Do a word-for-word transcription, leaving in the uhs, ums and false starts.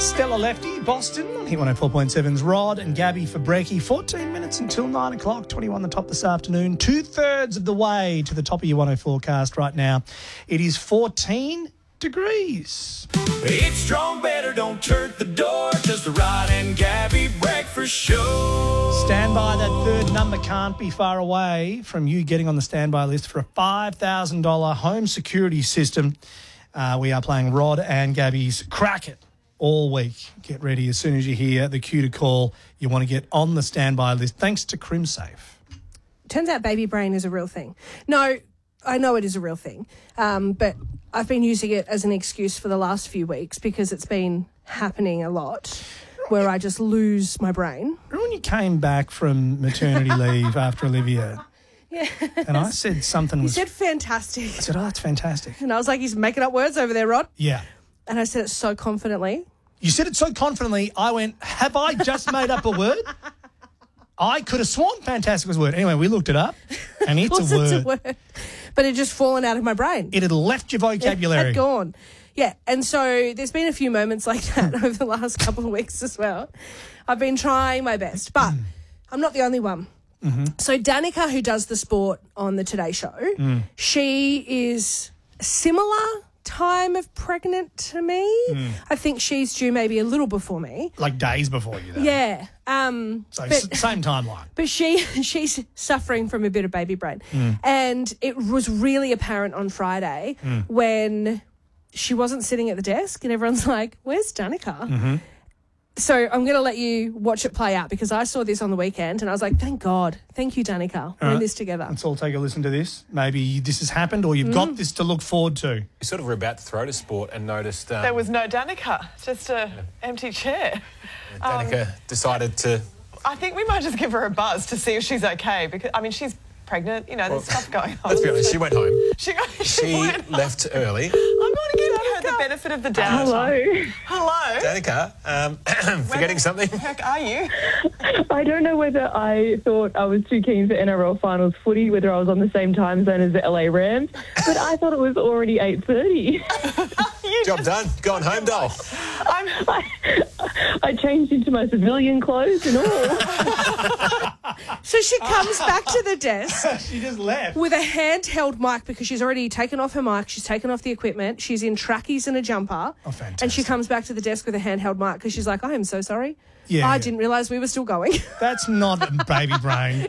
Stella Lefty, Boston, on Hit one oh four point seven's Rod and Gabby for Brekkie. fourteen minutes until nine o'clock, twenty-one the top this afternoon. Two-thirds of the way to the top of your one oh forecast right now. It is fourteen degrees. It's strong, better don't turn the door. Just the Rod and Gabby breakfast show. Stand by, that third number can't be far away from you getting on the standby list for a five thousand dollars home security system. Uh, we are playing Rod and Gabby's Crack It all week. Get ready as soon as you hear the cue to call. You want to get on the standby list thanks to CrimSafe. Turns out baby brain is a real thing. No, I know it is a real thing, um, but I've been using it as an excuse for the last few weeks because it's been happening a lot where I just lose my brain. Remember when you came back from maternity leave after Olivia? Yeah. And I said something You was... said fantastic. I said, oh, that's fantastic. And I was like, he's making up words over there, Rod. Yeah. And I said it so confidently. You said it so confidently, I went, have I just made up a word? I could have sworn fantastic was a word. Anyway, we looked it up, and it's Of course a word. it's a word. But it just fallen out of my brain. It had left your vocabulary. It had gone. Yeah, and so there's been a few moments like that over the last couple of weeks as well. I've been trying my best, but I'm not the only one. Mm-hmm. So Danica, who does the sport on the Today Show, Mm. she is similar time of pregnant to me. Mm. I think she's due maybe a little before me. Like days before you, though. Yeah. Um, So but, s- same timeline. but she she's suffering from a bit of baby brain. Mm. And it was really apparent on Friday Mm. when she wasn't sitting at the desk and everyone's like, where's Danica? Mm-hmm. So I'm going to let you watch it play out because I saw this on the weekend and I was like, thank God. Thank you, Danica. We're in right. this together. Let's all take a listen to this. Maybe this has happened or you've Mm. got this to look forward to. You sort of were about to throw to sport and noticed um, There was no Danica, just a empty chair. Danica Um, decided to... I think we might just give her a buzz to see if she's okay because, I mean, she's pregnant, you know, there's Well, stuff going on. Let's be honest, she went home. She, got, She went left early. I'm going to give her the benefit of the doubt. Hello. Hello. Danica, um, forgetting something? Where the heck are you? I don't know whether I thought I was too keen for N R L finals footy, whether I was on the same time zone as the L A Rams, but I thought it was already eight thirty. Job done. Gone home, doll. I'm... I, I changed into my civilian clothes and all. So she comes back to the desk She just left. with a handheld mic because she's already taken off her mic. She's taken off the equipment. She's in trackies and a jumper. Oh, fantastic. And she comes back to the desk with a handheld mic because she's like, I am so sorry. Yeah, I yeah. didn't realise we were still going. That's not a baby brain.